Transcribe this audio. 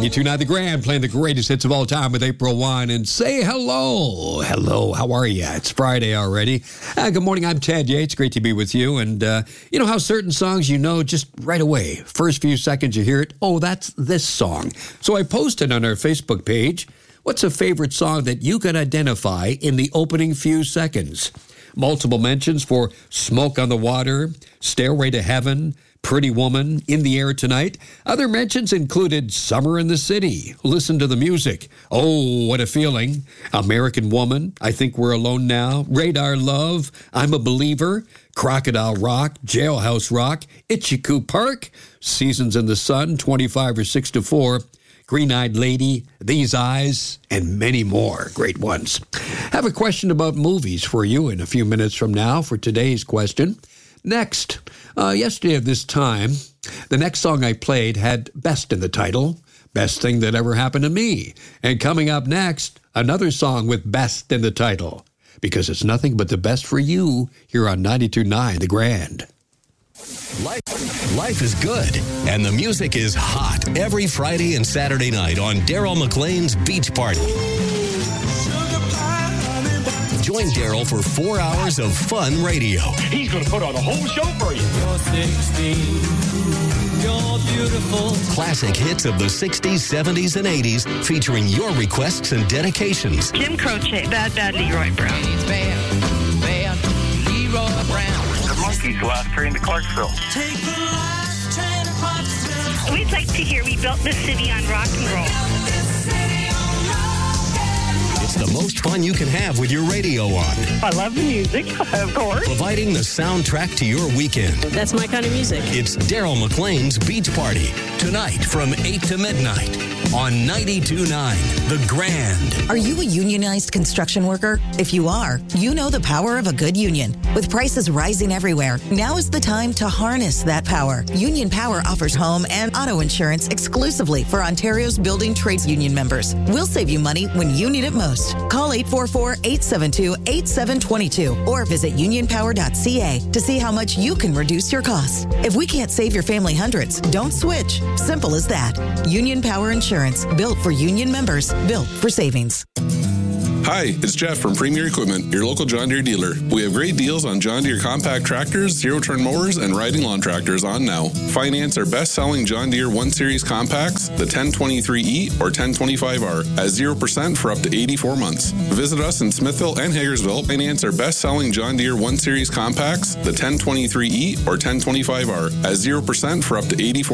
92.9 The Grand, playing the greatest hits of all time with April Wine. And say hello. Hello, how are you? It's Friday already. Good morning, I'm Ted Yates. Great to be with you. And you know how certain songs you know just right away. First few seconds you hear it, oh, that's this song. So I posted on our Facebook page, what's a favorite song that you can identify in the opening few seconds? Multiple mentions for Smoke on the Water, Stairway to Heaven, Pretty Woman, In the Air Tonight. Other mentions included Summer in the City, Listen to the Music, Oh, What a Feeling, American Woman, I Think We're Alone Now, Radar Love, I'm a Believer, Crocodile Rock, Jailhouse Rock, Itchy-Coo Park, Seasons in the Sun, 25 or 6 to 4, Green-Eyed Lady, These Eyes, and many more great ones. Have a question about movies for you in a few minutes from now for today's question. Next, yesterday at this time, the next song I played had Best in the title, Best Thing That Ever Happened to Me. And coming up next, another song with Best in the title, because it's nothing but the best for you here on 92.9 The Grand. Life is good, and the music is hot every Friday and Saturday night on Daryl McLean's Beach Party. Join Daryl for 4 hours of fun radio. He's going to put on a whole show for you. You're 16, you're beautiful. Classic hits of the 60s, 70s, and 80s featuring your requests and dedications. Jim Croce, Bad Leroy Brown. It's bad Leroy Brown. The Monkees, the last train to Clarksville. Take the last train to Clarksville. We'd like to hear We Built This City on Rock and Roll. It's the most fun you can have with your radio on. I love the music, of course. Providing the soundtrack to your weekend. That's my kind of music. It's Daryl McLean's Beach Party. Tonight from 8 to midnight on 92.9 The Grand. Are you a unionized construction worker? If you are, you know the power of a good union. With prices rising everywhere, now is the time to harness that power. Union Power offers home and auto insurance exclusively for Ontario's building trades union members. We'll save you money when you need it most. Call 844-872-8722 or visit unionpower.ca to see how much you can reduce your costs. If we can't save your family hundreds, don't switch. Simple as that. Union Power Insurance, built for union members, built for savings. Hi, it's Jeff from Premier Equipment, your local John Deere dealer. We have great deals on John Deere compact tractors, zero-turn mowers, and riding lawn tractors on now. Finance our best-selling John Deere 1 Series compacts, the 1023E or 1025R, at 0% for up to 84 months. Visit us in Smithville and Hagersville. Finance our best-selling John Deere 1 Series compacts, the 1023E or 1025R, at 0% for up to 84